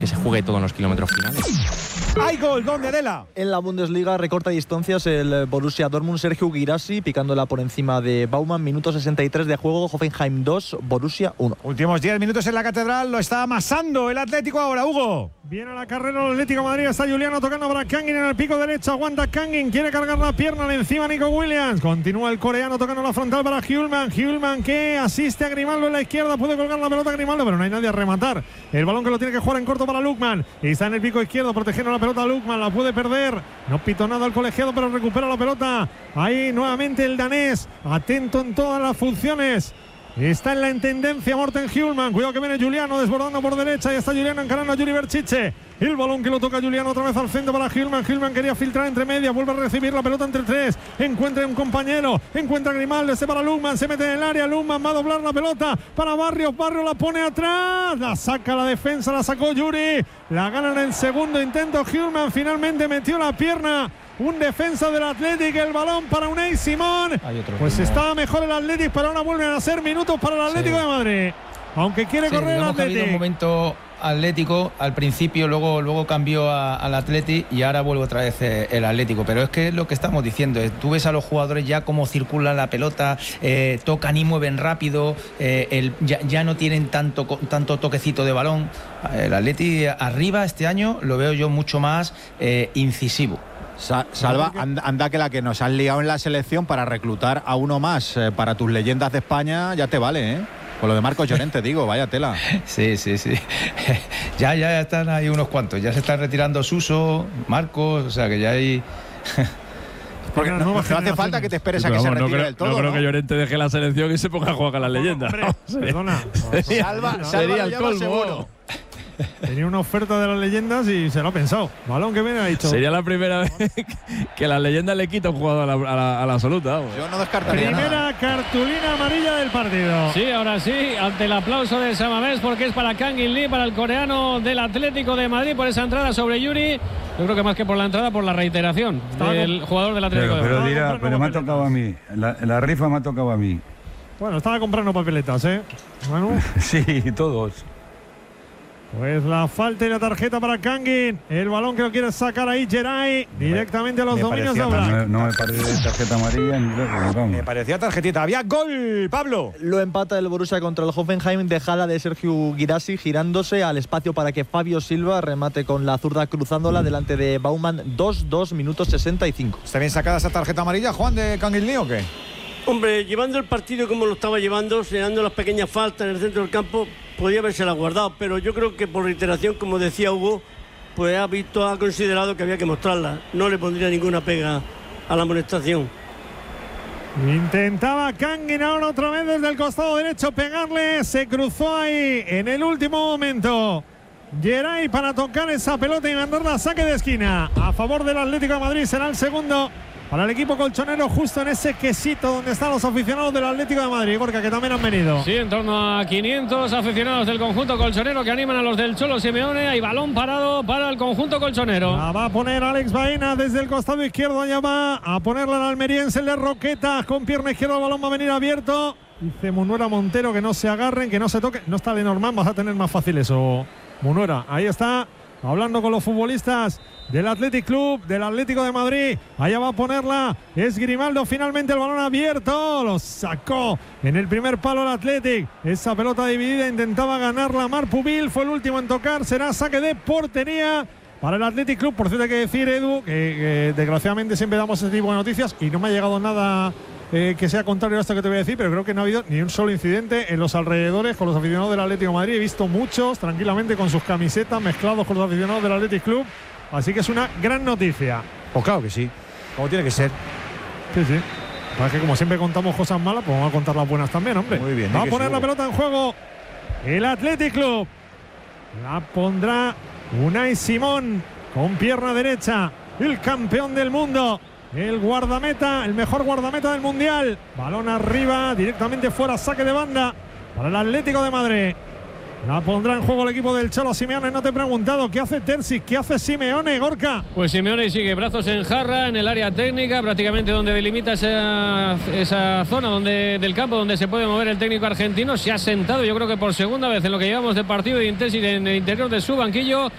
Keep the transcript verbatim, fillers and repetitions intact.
que se juegue todo en los kilómetros finales. ¡Hay gol! ¿Dónde, Adela? En la Bundesliga recorta distancias el Borussia Dortmund, Sergio Guirassy picándola por encima de Baumann. Minuto sesenta y tres de juego, Hoffenheim dos, Borussia uno. Últimos diez minutos en la Catedral, lo está amasando el Atlético ahora, Hugo. Viene a la carrera el Atlético de Madrid, está Juliano tocando para Kangin en el pico derecho, aguanta Kangin, quiere cargar la pierna de encima Nico Williams, continúa el coreano tocando la frontal para Hjulman, Hjulman que asiste a Grimaldo en la izquierda, puede colgar la pelota a Grimaldo, pero no hay nadie a rematar, el balón que lo tiene que jugar en corto para Lukman, y está en el pico izquierdo protegiendo la pelota a Lukman, la puede perder, no pitó nada el colegiado pero recupera la pelota, ahí nuevamente el danés, atento en todas las funciones. Está en la intendencia Morten Hjulman. Cuidado que viene Juliano desbordando por derecha. Y está Juliano encarando a Yuri Berchiche. El balón que lo toca Juliano otra vez al centro para Hjulman. Hjulman quería filtrar entre medias. Vuelve a recibir la pelota entre tres. Encuentra un compañero. Encuentra a Grimaldo. Este para Lukman. Se mete en el área. Lukman va a doblar la pelota para Barrios. Barrios la pone atrás. La saca la defensa. La sacó Yuri. La gana en el segundo intento. Hjulman finalmente metió la pierna. Un defensa del Athletic, el balón para Unai Simón. Pues estaba mejor el Athletic, pero ahora vuelven a ser minutos para el Atlético sí. de Madrid. Aunque quiere sí, correr el Athletic. Ha habido un momento Atlético al principio, luego, luego cambió a, al Athletic y ahora vuelve otra vez eh, el Atlético. Pero es que es lo que estamos diciendo. Eh, tú ves a los jugadores ya cómo circulan la pelota, eh, tocan y mueven rápido, eh, el, ya, ya no tienen tanto, tanto toquecito de balón. El Athletic arriba este año lo veo yo mucho más eh, incisivo. Sa Salva, anda, anda que la que nos han liado en la selección para reclutar a uno más eh, para tus leyendas de España ya te vale, ¿eh? Con lo de Marcos Llorente, digo, vaya tela. Sí, sí, sí. ya, ya están ahí unos cuantos. Ya se están retirando Suso, Marcos, o sea que ya hay... Porque no, no hace falta que te esperes sí, a que vamos, se retire no creo, del todo. No creo ¿no? que Llorente deje la selección y se ponga a jugar con las leyendas. Hombre, no, perdona. sería, Salva, no, sería Salva el colmo. Seguro. Tenía una oferta de las leyendas y se lo ha pensado. Balón que viene ha dicho. Sería la primera vez que las leyendas le quita un jugador a la, a la, a la absoluta. Vamos. Yo no descartaría Primera nada. cartulina amarilla del partido. Sí, ahora sí, ante el aplauso de Samamés porque es para Kangin Lee, para el coreano del Atlético de Madrid por esa entrada sobre Yuri. Yo creo que más que por la entrada, por la reiteración Estaba del con... jugador del Atlético pero, de Madrid. Pero, dirá, pero me ha tocado a mí. La, la rifa me ha tocado a mí. Bueno, estaba comprando papeletas, ¿eh? Bueno. Sí, todos. Pues la falta y la tarjeta para Kangin. El balón que lo quiere sacar ahí Geray directamente a los me dominios de Oblak. No, no me parece tarjeta amarilla ni loco. Me parecía tarjetita. Había gol, Pablo. Lo empata el Borussia contra el Hoffenheim. Dejada de Sergio Guirassy girándose al espacio para que Fabio Silva remate con la zurda cruzándola delante de Baumann. dos dos minutos sesenta y cinco. ¿Está bien sacada esa tarjeta amarilla, Juan, de Kangin Lee o qué? Hombre, llevando el partido como lo estaba llevando, señalando las pequeñas faltas en el centro del campo, podía habérsela guardado, pero yo creo que por reiteración, como decía Hugo, pues ha visto, ha considerado que había que mostrarla. No le pondría ninguna pega a la amonestación. Intentaba Kangin ahora otra vez desde el costado derecho pegarle, se cruzó ahí en el último momento. Geray para tocar esa pelota y mandarla a saque de esquina. A favor del Atlético de Madrid será el segundo para el equipo colchonero, justo en ese quesito donde están los aficionados del Atlético de Madrid, porque que también han venido. Sí, en torno a quinientos aficionados del conjunto colchonero que animan a los del Cholo Simeone. Hay balón parado para el conjunto colchonero. La va a poner Alex Baena desde el costado izquierdo, allá va a ponerla al almeriense de Roqueta, con pierna izquierda el balón va a venir abierto. Dice Munuera Montero que no se agarren, que no se toquen. No está de normal, vas a tener más fácil eso, Munuera. Ahí está, hablando con los futbolistas del Athletic Club, del Atlético de Madrid. Allá va a ponerla, es Grimaldo, finalmente el balón abierto, lo sacó en el primer palo el Athletic. Esa pelota dividida intentaba ganarla Marpubil, fue el último en tocar, será saque de portería para el Athletic Club. Por cierto hay que decir, Edu, que, que desgraciadamente siempre damos ese tipo de noticias y no me ha llegado nada eh, que sea contrario a esto que te voy a decir, pero creo que no ha habido ni un solo incidente en los alrededores con los aficionados del Atlético de Madrid. He visto muchos tranquilamente con sus camisetas mezclados con los aficionados del Athletic Club. Así que es una gran noticia. Pues claro que sí, como tiene que ser. Sí, sí. Para que como siempre contamos cosas malas, pues vamos a contar las buenas también, hombre. Muy bien. Va a poner la pelota en juego el Athletic Club. La pondrá Unai Simón con pierna derecha. El campeón del mundo. El guardameta, el mejor guardameta del mundial. Balón arriba, directamente fuera, saque de banda para el Atlético de Madrid. La pondrá en juego el equipo del Cholo Simeone. No te he preguntado, ¿qué hace Terzic? ¿Qué hace Simeone, Gorka? Pues Simeone sigue brazos en jarra en el área técnica, prácticamente donde delimita esa, esa zona donde, del campo donde se puede mover el técnico argentino. Se ha sentado, yo creo que por segunda vez en lo que llevamos de partido de intensidad en el interior de su banquillo.